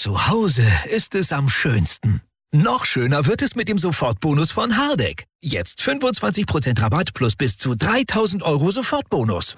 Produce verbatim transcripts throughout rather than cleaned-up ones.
Zu Hause ist es am schönsten. Noch schöner wird es mit dem Sofortbonus von Hardegg. Jetzt fünfundzwanzig Prozent Rabatt plus bis zu dreitausend Euro Sofortbonus.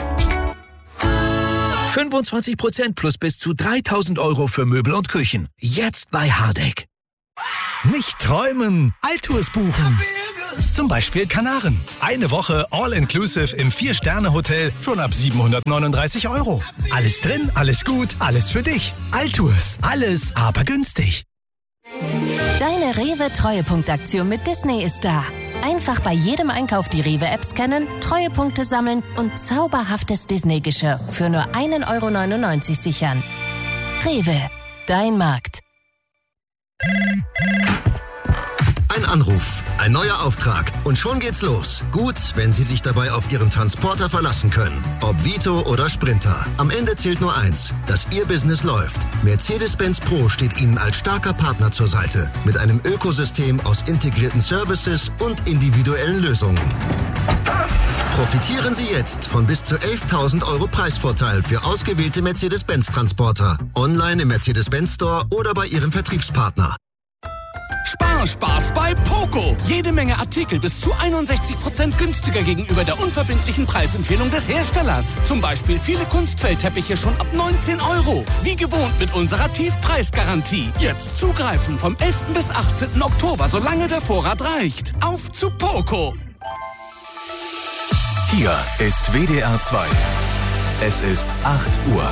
fünfundzwanzig Prozent plus bis zu dreitausend Euro für Möbel und Küchen. Jetzt bei Hardegg. Nicht träumen, Altours buchen. Zum Beispiel Kanaren. Eine Woche All-Inclusive im Vier-Sterne-Hotel schon ab siebenhundertneununddreißig Euro. Alles drin, alles gut, alles für dich. Altours, alles, aber günstig. Deine Rewe-Treuepunktaktion mit Disney ist da. Einfach bei jedem Einkauf die Rewe-App scannen, Treuepunkte sammeln und zauberhaftes Disney-Geschirr für nur ein Euro neunundneunzig sichern. Rewe, dein Markt. Ein Anruf, ein neuer Auftrag und schon geht's los. Gut, wenn Sie sich dabei auf Ihren Transporter verlassen können. Ob Vito oder Sprinter. Am Ende zählt nur eins, dass Ihr Business läuft. Mercedes-Benz Pro steht Ihnen als starker Partner zur Seite. Mit einem Ökosystem aus integrierten Services und individuellen Lösungen. Profitieren Sie jetzt von bis zu elftausend Euro Preisvorteil für ausgewählte Mercedes-Benz-Transporter. Online im Mercedes-Benz Store oder bei Ihrem Vertriebspartner. Spar, Spaß bei Poco. Jede Menge Artikel bis zu einundsechzig Prozent günstiger gegenüber der unverbindlichen Preisempfehlung des Herstellers. Zum Beispiel viele Kunstfellteppiche schon ab neunzehn Euro. Wie gewohnt mit unserer Tiefpreisgarantie. Jetzt zugreifen vom elften bis achtzehnten Oktober, solange der Vorrat reicht. Auf zu Poco. Hier ist W D R zwei. Es ist acht Uhr.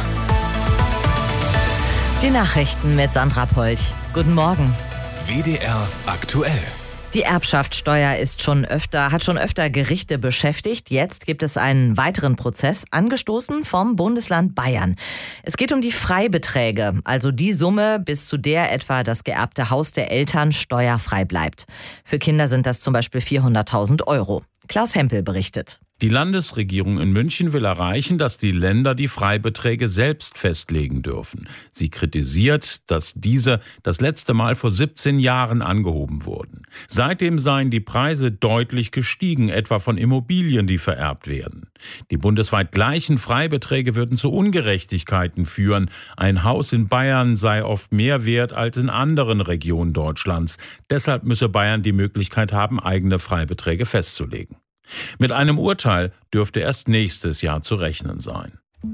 Die Nachrichten mit Sandra Polch. Guten Morgen. W D R aktuell. Die Erbschaftssteuer ist schon öfter, hat schon öfter Gerichte beschäftigt. Jetzt gibt es einen weiteren Prozess, angestoßen vom Bundesland Bayern. Es geht um die Freibeträge, also die Summe, bis zu der etwa das geerbte Haus der Eltern steuerfrei bleibt. Für Kinder sind das zum Beispiel vierhunderttausend Euro. Klaus Hempel berichtet. Die Landesregierung in München will erreichen, dass die Länder die Freibeträge selbst festlegen dürfen. Sie kritisiert, dass diese das letzte Mal vor siebzehn Jahren angehoben wurden. Seitdem seien die Preise deutlich gestiegen, etwa von Immobilien, die vererbt werden. Die bundesweit gleichen Freibeträge würden zu Ungerechtigkeiten führen. Ein Haus in Bayern sei oft mehr wert als in anderen Regionen Deutschlands. Deshalb müsse Bayern die Möglichkeit haben, eigene Freibeträge festzulegen. Mit einem Urteil dürfte erst nächstes Jahr zu rechnen sein.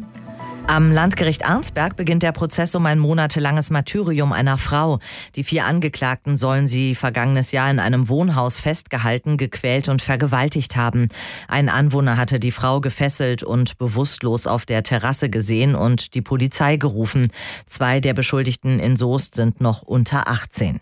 Am Landgericht Arnsberg beginnt der Prozess um ein monatelanges Martyrium einer Frau. Die vier Angeklagten sollen sie vergangenes Jahr in einem Wohnhaus festgehalten, gequält und vergewaltigt haben. Ein Anwohner hatte die Frau gefesselt und bewusstlos auf der Terrasse gesehen und die Polizei gerufen. Zwei der Beschuldigten in Soest sind noch unter achtzehn.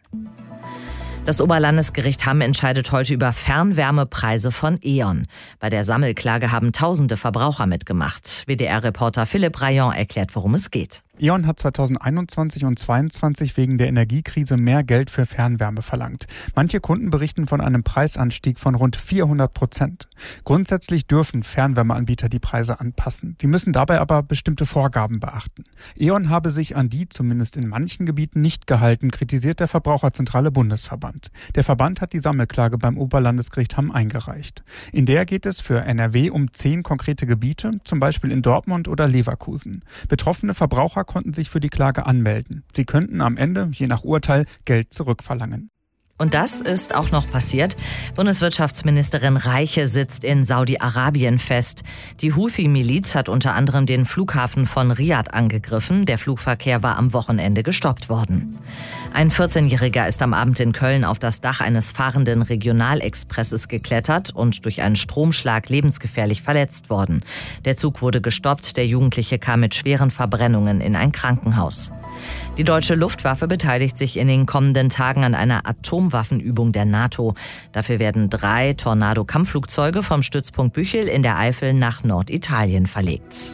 Das Oberlandesgericht Hamm entscheidet heute über Fernwärmepreise von E.ON. Bei der Sammelklage haben tausende Verbraucher mitgemacht. W D R-Reporter Philipp Rayon erklärt, worum es geht. E.ON hat zweitausendeinundzwanzig und zweitausendzweiundzwanzig wegen der Energiekrise mehr Geld für Fernwärme verlangt. Manche Kunden berichten von einem Preisanstieg von rund vierhundert Prozent. Grundsätzlich dürfen Fernwärmeanbieter die Preise anpassen. Sie müssen dabei aber bestimmte Vorgaben beachten. E.ON habe sich an die, zumindest in manchen Gebieten, nicht gehalten, kritisiert der Verbraucherzentrale Bundesverband. Der Verband hat die Sammelklage beim Oberlandesgericht Hamm eingereicht. In der geht es für N R W um zehn konkrete Gebiete, zum Beispiel in Dortmund oder Leverkusen. Betroffene Verbraucher konnten sich für die Klage anmelden. Sie könnten am Ende, je nach Urteil, Geld zurückverlangen. Und das ist auch noch passiert. Bundeswirtschaftsministerin Reiche sitzt in Saudi-Arabien fest. Die Houthi-Miliz hat unter anderem den Flughafen von Riad angegriffen. Der Flugverkehr war am Wochenende gestoppt worden. Ein vierzehnjähriger ist am Abend in Köln auf das Dach eines fahrenden Regionalexpresses geklettert und durch einen Stromschlag lebensgefährlich verletzt worden. Der Zug wurde gestoppt. Der Jugendliche kam mit schweren Verbrennungen in ein Krankenhaus. Die deutsche Luftwaffe beteiligt sich in den kommenden Tagen an einer Atomwaffenübung der NATO. Dafür werden drei Tornado-Kampfflugzeuge vom Stützpunkt Büchel in der Eifel nach Norditalien verlegt.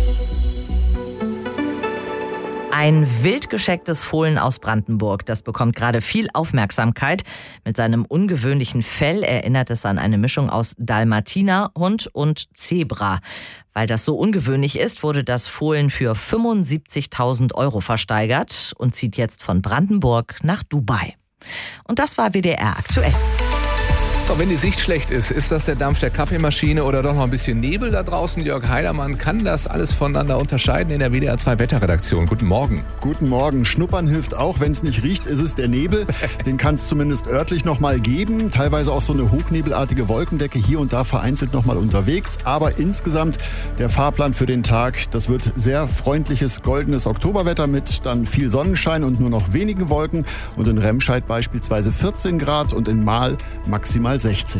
Ein wild geschecktes Fohlen aus Brandenburg, das bekommt gerade viel Aufmerksamkeit. Mit seinem ungewöhnlichen Fell erinnert es an eine Mischung aus Dalmatinerhund und Zebra. Weil das so ungewöhnlich ist, wurde das Fohlen für fünfundsiebzigtausend Euro versteigert und zieht jetzt von Brandenburg nach Dubai. Und das war W D R aktuell. So, wenn die Sicht schlecht ist, ist das der Dampf der Kaffeemaschine oder doch noch ein bisschen Nebel da draußen? Jörg Heidermann kann das alles voneinander unterscheiden in der W D R zwei Wetterredaktion. Guten Morgen. Guten Morgen. Schnuppern hilft auch. Wenn es nicht riecht, ist es der Nebel. Den kann es zumindest örtlich noch mal geben. Teilweise auch so eine hochnebelartige Wolkendecke hier und da vereinzelt noch mal unterwegs. Aber insgesamt der Fahrplan für den Tag, das wird sehr freundliches, goldenes Oktoberwetter mit dann viel Sonnenschein und nur noch wenigen Wolken. Und in Remscheid beispielsweise vierzehn Grad und in Mahl maximal sechzehn.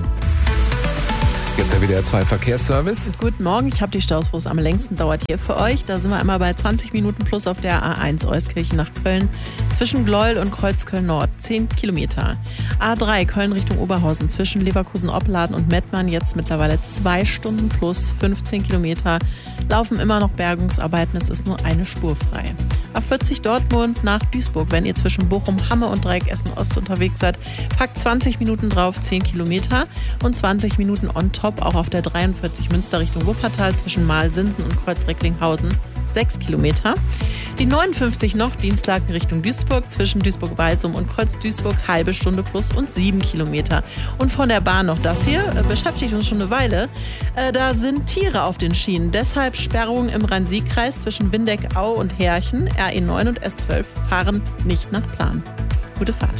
Jetzt der W D R zwei Verkehrsservice. Guten Morgen, ich habe die Staus, wo es am längsten dauert hier für euch. Da sind wir einmal bei zwanzig Minuten plus auf der A eins Euskirchen nach Köln. Zwischen Gleuel und Kreuzköln Nord, zehn Kilometer. A drei Köln Richtung Oberhausen zwischen Leverkusen-Opladen und Mettmann, jetzt mittlerweile zwei Stunden plus, fünfzehn Kilometer. Laufen immer noch Bergungsarbeiten, es ist nur eine Spur frei. A vierzig Dortmund nach Duisburg, wenn ihr zwischen Bochum, Hamme und Dreieck Essen-Ost unterwegs seid, packt zwanzig Minuten drauf, zehn Kilometer und zwanzig Minuten on top auch auf der dreiundvierzig Münster Richtung Wuppertal zwischen Mahl-Sinsen und Kreuz-Recklinghausen, sechs Kilometer. Die neunundfünfzig noch Dienstlaken Richtung Duisburg zwischen Duisburg-Walsum und Kreuz-Duisburg, halbe Stunde plus und sieben Kilometer. Und von der Bahn noch das hier, äh, beschäftigt uns schon eine Weile. Äh, da sind Tiere auf den Schienen, deshalb Sperrungen im Rhein-Sieg-Kreis zwischen Windeck-Au und Härchen. R E neun und S zwölf fahren nicht nach Plan. Gute Fahrt.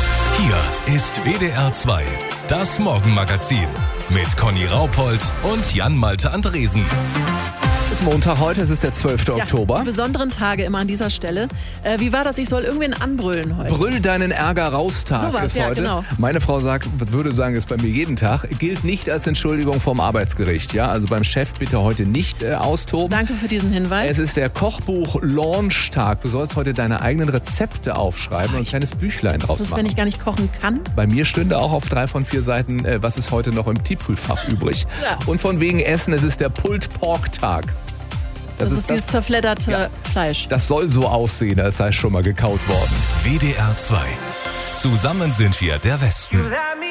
Hier ist W D R zwei, das Morgenmagazin mit Conny Raupold und Jan-Malte Andresen. Es ist Montag heute, es ist der zwölfte Oktober. Die besonderen Tage immer an dieser Stelle. Äh, wie war das? Ich soll irgendwen anbrüllen heute. Brüll deinen Ärger raus Tag so was, ist ja, heute. Genau. Meine Frau sagt, würde sagen, ist bei mir jeden Tag. Gilt nicht als Entschuldigung vom Arbeitsgericht. Ja, also beim Chef bitte heute nicht äh, austoben. Danke für diesen Hinweis. Es ist der Kochbuch-Launch-Tag. Du sollst heute deine eigenen Rezepte aufschreiben und ein kleines Büchlein draus machen. Das ist, machen. wenn ich gar nicht kochen kann? Bei mir stünde auch auf drei von vier Seiten, äh, was ist heute noch im Tiefkühlfach übrig. Ja. Und von wegen Essen, es ist der Pulled Pork-Tag. Das, das ist, ist dieses das, zerfledderte ja, Fleisch. Das soll so aussehen, als sei schon mal gekaut worden. W D R zwei. Zusammen sind wir der Westen.